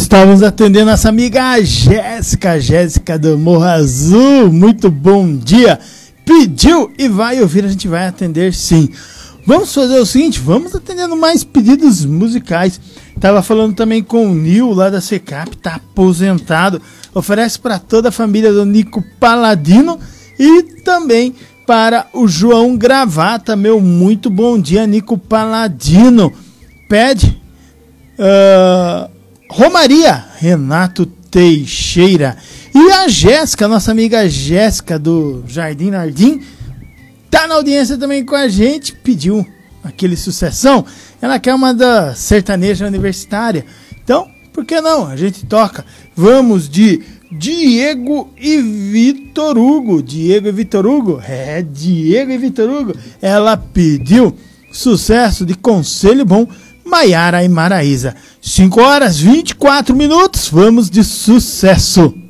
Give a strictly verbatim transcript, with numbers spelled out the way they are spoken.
Estávamos atendendo nossa amiga Jéssica, Jéssica do Morro Azul. Muito bom dia. Pediu e vai ouvir, a gente vai atender sim. Vamos fazer o seguinte, vamos atendendo mais pedidos musicais. Tava falando também com o Nil lá da Secap, tá aposentado. Oferece para toda a família do Nico Paladino e também para o João Gravata. Meu muito bom dia, Nico Paladino. Pede uh, Romaria, Renato Teixeira. E a Jéssica, nossa amiga Jéssica do Jardim Nardim, tá na audiência também com a gente, pediu aquele sucessão. Ela quer uma da sertaneja universitária. Então, por que não? A gente toca. Vamos de Diego e Vitor Hugo. Diego e Vitor Hugo? É, Diego e Vitor Hugo. Ela pediu sucesso de Conselho Bom, Maiara e Maraísa. cinco horas e vinte e quatro minutos. Vamos de sucesso.